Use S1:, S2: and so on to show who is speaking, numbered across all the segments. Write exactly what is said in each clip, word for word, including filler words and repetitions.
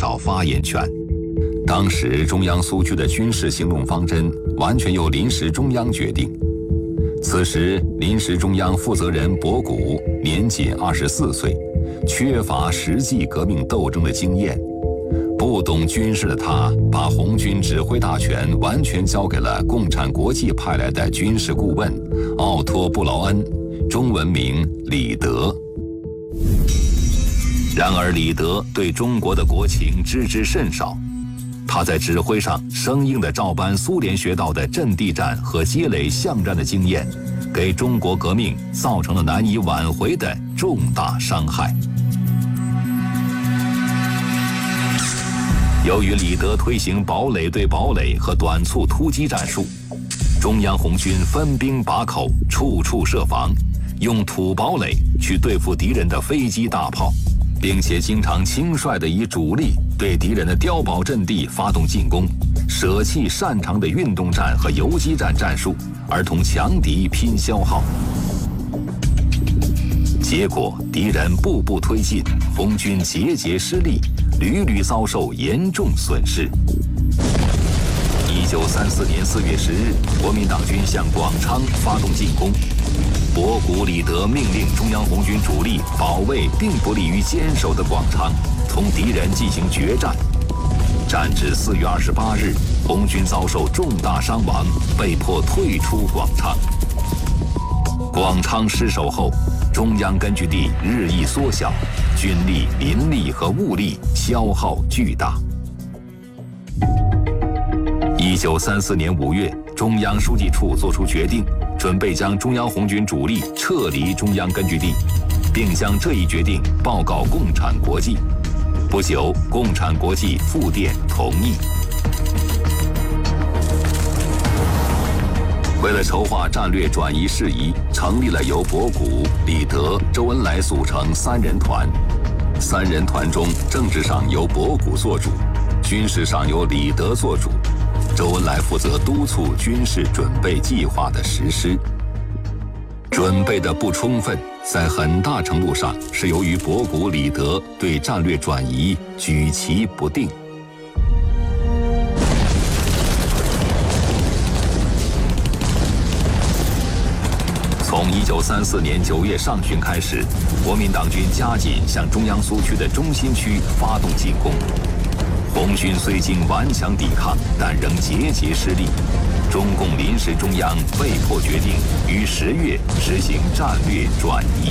S1: 少发言权。当时中央苏区的军事行动方针完全由临时中央决定。此时，临时中央负责人博古年仅二十四岁，缺乏实际革命斗争的经验。不懂军事的他，把红军指挥大权完全交给了共产国际派来的军事顾问奥托·布劳恩，中文名李德。然而，李德对中国的国情知之甚少。他在指挥上生硬地照搬苏联学到的阵地战和街垒巷战的经验，给中国革命造成了难以挽回的重大伤害。由于李德推行堡垒对堡垒和短促突击战术，中央红军分兵把口，处处设防，用土堡垒去对付敌人的飞机大炮，并且经常轻率地以主力对敌人的碉堡阵地发动进攻，舍弃擅长的运动战和游击战战术，而同强敌拼消耗。结果，敌人步步推进，红军节节失利，屡屡遭受严重损失。一九三四年四月十日，国民党军向广昌发动进攻。博古、李德命令中央红军主力保卫并不利于坚守的广昌，同敌人进行决战。战至四月二十八日，红军遭受重大伤亡，被迫退出广昌。广昌失守后，中央根据地日益缩小，军力、民力和物力消耗巨大。一九三四年五月，中央书记处作出决定，准备将中央红军主力撤离中央根据地，并将这一决定报告共产国际。不久，共产国际复电同意。为了筹划战略转移事宜，成立了由博古、李德、周恩来组成三人团。三人团中，政治上由博古做主，军事上由李德做主。周恩来负责督促军事准备计划的实施。准备的不充分，在很大程度上是由于博古、李德对战略转移举棋不定。从一九三四年九月上旬开始，国民党军加紧向中央苏区的中心区发动进攻。红军虽经顽强抵抗，但仍节节失利。中共临时中央被迫决定于十月实行战略转移。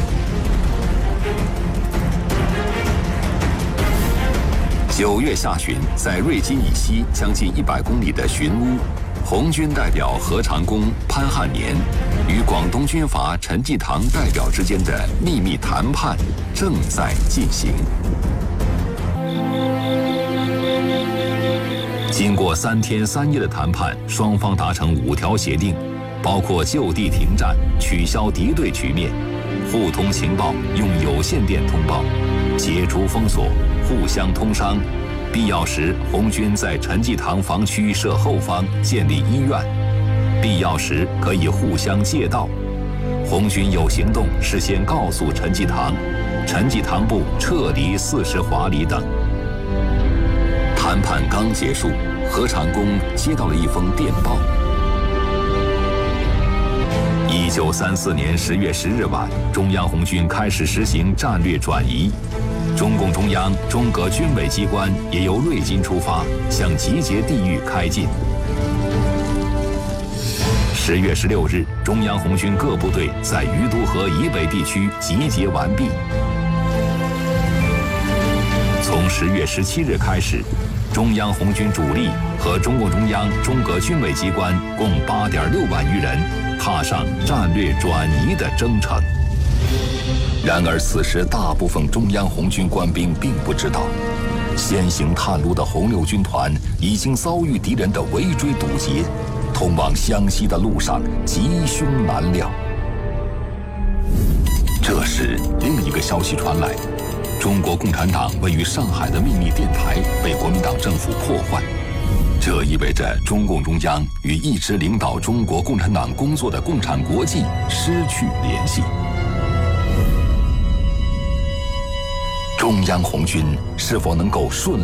S1: 九月下旬，在瑞金以西将近一百公里的寻乌，红军代表何长工、潘汉年与广东军阀陈济棠代表之间的秘密谈判正在进行。经过三天三夜的谈判，双方达成五条协定，包括就地停战、取消敌对局面、互通情报用有线电通报、解除封锁、互相通商，必要时红军在陈济棠防区设后方建立医院，必要时可以互相借道。红军有行动事先告诉陈济棠，陈济棠部撤离四十华里等。谈判刚结束，何长工接到了一封电报。一九三四年十月十日晚，中央红军开始实行战略转移。中共中央、中革军委机关也由瑞金出发，向集结地域开进。十月十六日，中央红军各部队在余都河以北地区集结完毕。从十月十七日开始，中央红军主力和中共中央、中革军委机关共八点六万余人，踏上战略转移的征程。然而，此时大部分中央红军官兵并不知道，先行探路的红六军团已经遭遇敌人的围追堵截，通往湘西的路上吉凶难料。这时，另一个消息传来。中国共产党位于上海的秘密电台被国民党政府破坏，这意味着中共中央与一直领导中国共产党工作的共产国际失去联系。中央红军是否能够顺